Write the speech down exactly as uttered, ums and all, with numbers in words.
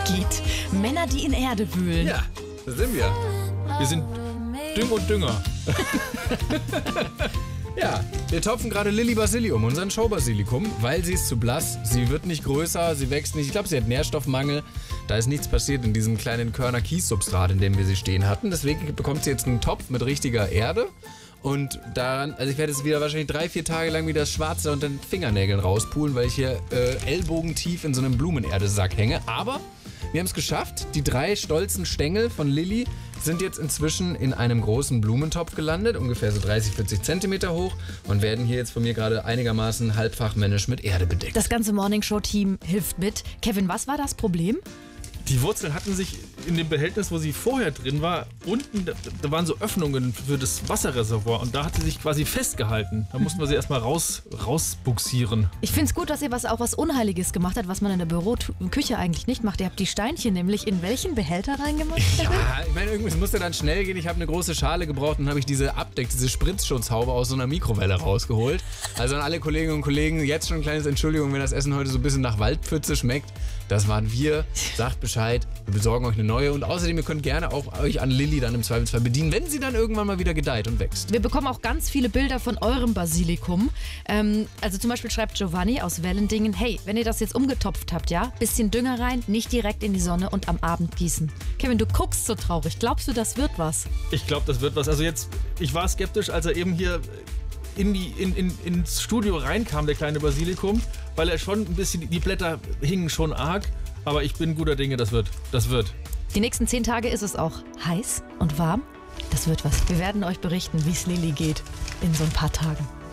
geht. Männer, die in Erde wühlen. Ja, da sind wir. Wir sind Düng und Dünger. Ja, wir topfen gerade Lilly Basilium, unseren Showbasilikum, weil sie ist zu blass. Sie wird nicht größer, sie wächst nicht. Ich glaube, sie hat Nährstoffmangel. Da ist nichts passiert in diesem kleinen Körner Kiessubstrat, in dem wir sie stehen hatten. Deswegen bekommt sie jetzt einen Topf mit richtiger Erde. Und daran, also ich werde jetzt wieder wahrscheinlich drei, vier Tage lang wieder das Schwarze unter den Fingernägeln rauspulen, weil ich hier äh, ellbogentief in so einem Blumenerdesack hänge. Aber wir haben es geschafft. Die drei stolzen Stängel von Lilly sind jetzt inzwischen in einem großen Blumentopf gelandet, ungefähr so dreißig, vierzig Zentimeter hoch und werden hier jetzt von mir gerade einigermaßen halbfachmännisch mit Erde bedeckt. Das ganze Morningshow-Team hilft mit. Kevin, was war das Problem? Die Wurzeln hatten sich in dem Behältnis, wo sie vorher drin war, unten, da, da waren so Öffnungen für das Wasserreservoir und da hat sie sich quasi festgehalten. Da mussten wir sie erstmal raus, rausbuxieren. Ich finde es gut, dass ihr was auch was Unheiliges gemacht habt, was man in der Büroküche eigentlich nicht macht. Ihr habt die Steinchen nämlich in welchen Behälter reingemacht? Ja, ich meine, irgendwie es musste dann schnell gehen. Ich habe eine große Schale gebraucht und habe ich diese Abdeck, diese Spritzschutzhaube aus so einer Mikrowelle rausgeholt. Also an alle Kolleginnen und Kollegen, jetzt schon ein kleines Entschuldigung, wenn das Essen heute so ein bisschen nach Waldpfütze schmeckt. Das waren wir. Sagt Bescheid. Wir besorgen euch eine neue. Und außerdem, ihr könnt gerne auch euch an Lilly dann im Zweifelsfall bedienen, wenn sie dann irgendwann mal wieder gedeiht und wächst. Wir bekommen auch ganz viele Bilder von eurem Basilikum. Ähm, also zum Beispiel schreibt Giovanni aus Wellendingen, hey, wenn ihr das jetzt umgetopft habt, ja, bisschen Dünger rein, nicht direkt in die Sonne und am Abend gießen. Kevin, du guckst so traurig. Glaubst du, das wird was? Ich glaube, das wird was. Also jetzt, ich war skeptisch, als er eben hier in die, in, in, ins Studio reinkam, der kleine Basilikum, weil er schon ein bisschen, die Blätter hingen schon arg. Aber ich bin guter Dinge, das wird. Das wird. Die nächsten zehn Tage ist es auch heiß und warm. Das wird was. Wir werden euch berichten, wie es Lilly geht in so ein paar Tagen.